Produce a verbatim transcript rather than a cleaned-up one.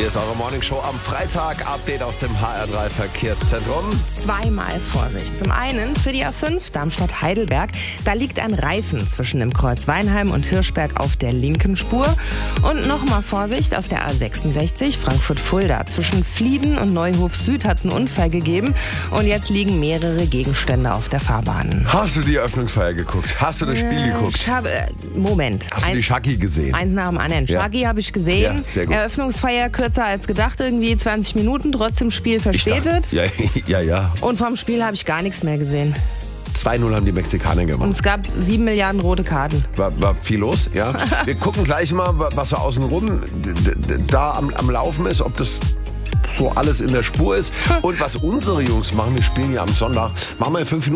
Hier ist eure Morningshow am Freitag. Update aus dem H R drei Verkehrszentrum. Zweimal Vorsicht. Zum einen für die A fünf Darmstadt-Heidelberg. Da liegt ein Reifen zwischen dem Kreuz Weinheim und Hirschberg auf der linken Spur. Und nochmal Vorsicht auf der A sechsundsechzig Frankfurt-Fulda. Zwischen Flieden und Neuhof Süd hat es einen Unfall gegeben. Und jetzt liegen mehrere Gegenstände auf der Fahrbahn. Hast du die Eröffnungsfeier geguckt? Hast du das Spiel Äh, geguckt? Ich habe, äh, Moment. Hast du Ein- die Schacki gesehen? Eins nach dem anderen. Ja. Shaggy habe ich gesehen. Ja, sehr gut. Eröffnungsfeier kürzer als gedacht, irgendwie zwanzig Minuten, trotzdem Spiel Ich dachte- verspätet. Ja, ja, ja. Und vom Spiel habe ich gar nichts mehr gesehen. zwei null haben die Mexikaner Und gemacht. es gab sieben Milliarden rote Karten. War, war viel los, ja. Wir gucken gleich mal, was so außenrum d- d- da am, am Laufen ist, ob das so alles in der Spur ist. Und was unsere Jungs machen, wir spielen ja am Sonntag, machen wir in fünf Minuten.